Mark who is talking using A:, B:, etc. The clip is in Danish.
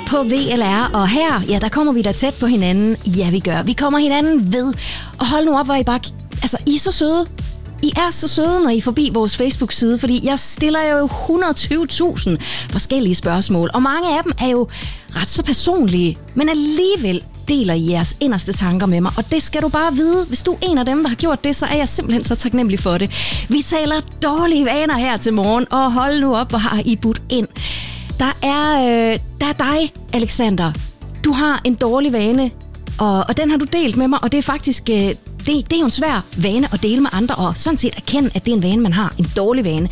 A: på VLR, og her, ja, der kommer vi da tæt på hinanden. Ja, vi gør. Vi kommer hinanden ved. Og hold nu op, hvor I bare... Altså, I er så søde. I er så søde, når I er forbi vores Facebook-side, fordi jeg stiller jo 120.000 forskellige spørgsmål, og mange af dem er jo ret så personlige, men alligevel deler I jeres inderste tanker med mig, og det skal du bare vide. Hvis du er en af dem, der har gjort det, så er jeg simpelthen så taknemmelig for det. Vi taler dårlige vaner her til morgen, og hold nu op, hvor har I budt ind. Der er dig, Alexander. Du har en dårlig vane, og den har du delt med mig, og det er faktisk... Det er jo en svær vane at dele med andre, og sådan set erkende, at det er en vane, man har. En dårlig vane.